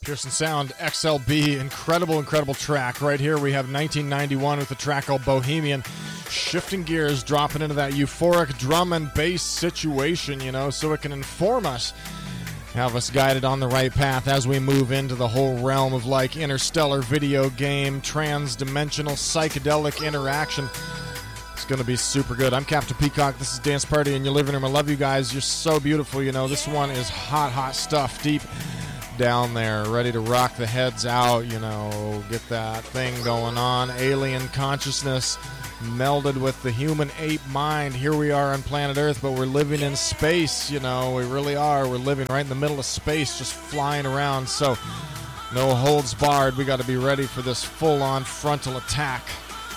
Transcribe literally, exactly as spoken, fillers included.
Pearson Sound X L B, incredible, incredible track. Right here we have nineteen ninety-one with the track called Bohemian. Shifting gears, dropping into that euphoric drum and bass situation, you know, so it can inform us, have us guided on the right path as we move into the whole realm of like interstellar video game, trans-dimensional psychedelic interaction. It's going to be super good. I'm Captain Peacock. This is Dance Party in your living room. I love you guys. You're so beautiful. You know, this one is hot, hot stuff deep down there, ready to rock the heads out, you know, get that thing going on. Alien consciousness melded with the human ape mind. Here we are on planet Earth, but we're living in space, you know, we really are. We're living right in the middle of space, just flying around. So no holds barred. We got to be ready for this full-on frontal attack.